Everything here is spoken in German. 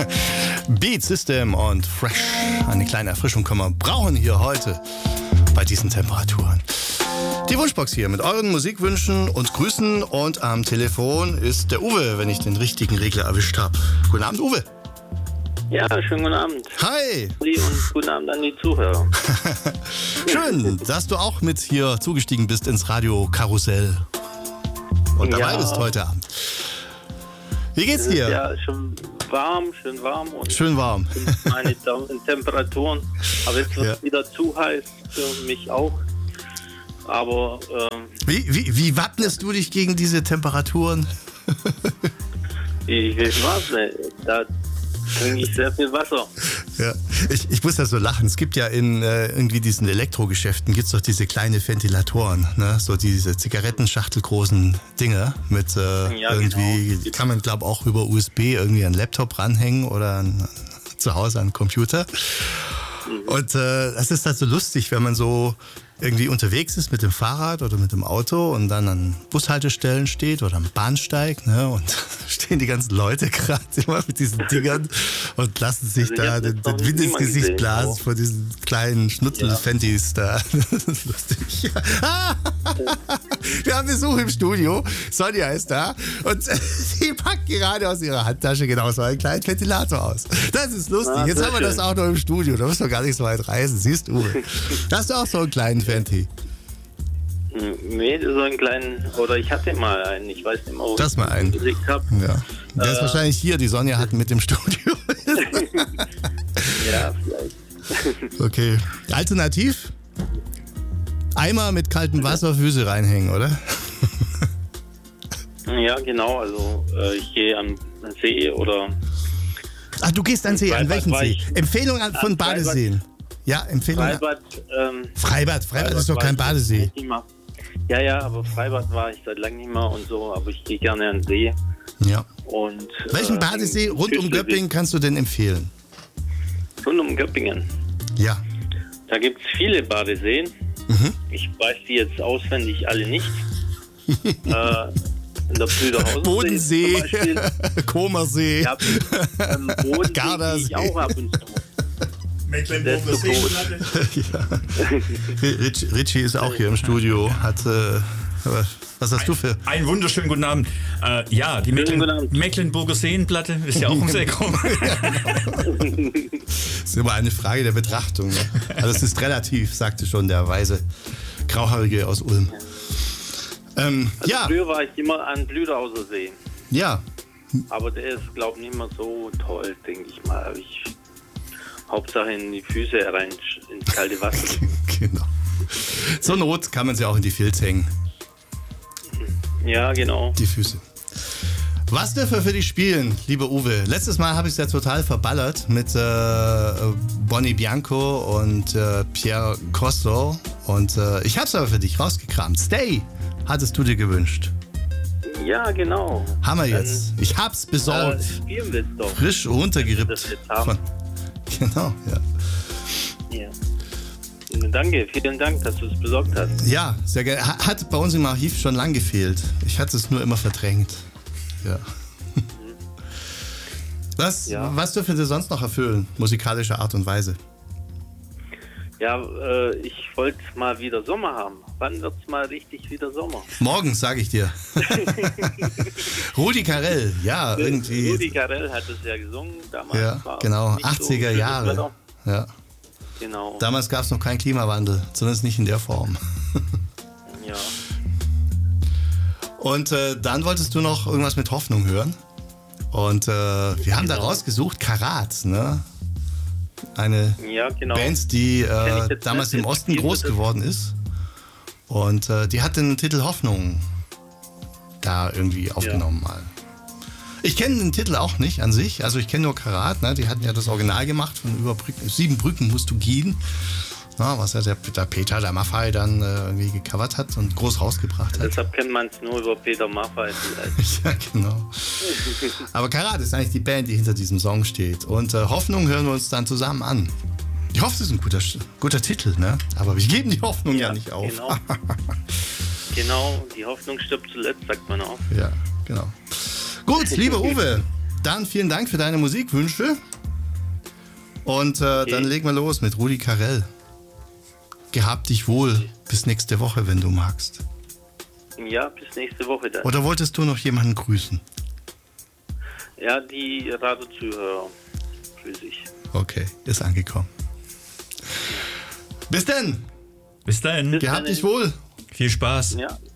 Beat System und Fresh. Eine kleine Erfrischung können wir brauchen hier heute bei diesen Temperaturen. Die Wunschbox hier mit euren Musikwünschen und Grüßen. Und am Telefon ist der Uwe, wenn ich den richtigen Regler erwischt habe. Guten Abend, Uwe. Ja, schönen guten Abend. Hi. Und guten Abend an die Zuhörer. Schön, dass du auch mit hier zugestiegen bist ins Radio Karussell. Und dabei bist heute Abend. Wie geht's dir? Ja, schon warm, schön warm. Und schön warm. Meine Temperaturen. Aber jetzt wird es wieder zu heiß für mich auch. Aber Wie wappnest du dich gegen diese Temperaturen? Ich weiß nicht. Da trinke ich sehr viel Wasser. Ja, ich muss da so lachen. Es gibt ja in irgendwie diesen Elektrogeschäften gibt's doch diese kleine Ventilatoren, ne? So diese Zigarettenschachtelgroßen Dinge mit irgendwie, genau. Kann man glaube auch über USB irgendwie einen Laptop ranhängen oder zu Hause einen Computer. Und das ist halt so lustig, wenn man so irgendwie unterwegs ist mit dem Fahrrad oder mit dem Auto und dann an Bushaltestellen steht oder am Bahnsteig, ne, und stehen die ganzen Leute gerade immer mit diesen Dingern und lassen sich da den Wind ins Gesicht blasen vor diesen kleinen Schnutzel-Fentis da. Das ist lustig. Wir haben Besuch im Studio. Sonja ist da und sie packt gerade aus ihrer Handtasche genau so einen kleinen Ventilator aus. Das ist lustig. Jetzt haben wir das auch noch im Studio. Da müssen wir gar nicht so weit reisen. Siehst du? Hast du auch so einen kleinen Fenti? Nee, so einen kleinen, oder ich hatte mal einen, ich weiß nicht mehr, wo ich einen gelegt habe. Ja. Der ist wahrscheinlich hier, die Sonja hat mit dem Studio. Ja, vielleicht. Okay. Alternativ? Eimer mit kaltem Wasser, Füße reinhängen, oder? Ja, genau, also ich gehe an den See oder... Ach, du gehst an den See, an welchen See? Empfehlung von Badeseen. Ja, Empfehlung. Freibad. Freibad ist doch kein Badesee. Ja, aber Freibad war ich seit langem nicht mehr und so, aber ich gehe gerne an den See. Ja. Und, welchen Badesee rund um Göppingen kannst du denn empfehlen? Rund um Göppingen? Ja. Da gibt es viele Badeseen. Mhm. Ich weiß die jetzt auswendig alle nicht. In der Blüderhausen Bodensee, Comersee, ja, Bodensee Gardasee. Ich auch ab und zu. Mecklenburger Seenplatte. Ja. Richie ist auch hier im Studio. Was hast du für? Einen wunderschönen guten Abend. Ja, die Mecklenburger Seenplatte ist ja auch um See gekommen. Das ist immer eine Frage der Betrachtung. Ne? Also es ist relativ, sagte schon der weise Grauhaarige aus Ulm. Früher war ich immer an Blüderhauser See. Ja. Aber der ist, glaube ich, nicht mehr so toll, denke ich mal. Hauptsache in die Füße rein, ins kalte Wasser. Genau. Zur Not kann man sie auch in die Filz hängen. Ja, genau. Die Füße. Was dürfen wir für dich spielen, lieber Uwe? Letztes Mal habe ich es ja total verballert mit Bonnie Bianco und Pierre Costo. Und ich habe es aber für dich rausgekramt. Stay hattest du dir gewünscht. Ja, genau. Haben wir jetzt. Ich hab's besorgt. Spielen wir es doch. Frisch runtergerippt. Genau, ja. Danke, vielen Dank, dass du es besorgt hast. Ja, sehr gerne. Hat bei uns im Archiv schon lang gefehlt. Ich hatte es nur immer verdrängt. Ja. Was dürfen Sie sonst noch erfüllen, musikalischer Art und Weise? Ja, ich wollte mal wieder Sommer haben. Wann wird es mal richtig wieder Sommer? Morgen, sage ich dir. Rudi Carrell, ja, irgendwie. Rudi Carrell hat es ja gesungen damals. Ja, genau, 80er Jahre. Ja. Genau. Damals gab es noch keinen Klimawandel, zumindest nicht in der Form. Ja. Und dann wolltest du noch irgendwas mit Hoffnung hören. Und wir haben da rausgesucht, Karat, ne? Eine Band, die damals im Osten groß geworden ist. Und die hat den Titel Hoffnung da irgendwie aufgenommen mal. Ich kenne den Titel auch nicht an sich. Also ich kenne nur Karat. Ne? Die hatten ja das Original gemacht von 7 Brücken musst du gehen. Na, was ja der Peter der Maffay dann irgendwie gecovert hat und groß rausgebracht hat. Deshalb kennt man es nur über Peter Maffay. Ja, genau. Aber Karat ist eigentlich die Band, die hinter diesem Song steht. Und Hoffnung hören wir uns dann zusammen an. Ich hoffe, es ist ein guter Titel, ne? Aber wir geben die Hoffnung ja nicht auf. Genau. Genau, die Hoffnung stirbt zuletzt, sagt man auch. Ja, genau. Gut, lieber Uwe, Dann vielen Dank für deine Musikwünsche. Und dann legen wir los mit Rudi Carrell. Gehab dich wohl. Bis nächste Woche, wenn du magst. Ja, bis nächste Woche dann. Oder wolltest du noch jemanden grüßen? Ja, die Radiozuhörer grüße ich. Okay, ist angekommen. Bis denn. Bis dahin. Gehabt dich wohl. Viel Spaß. Ja.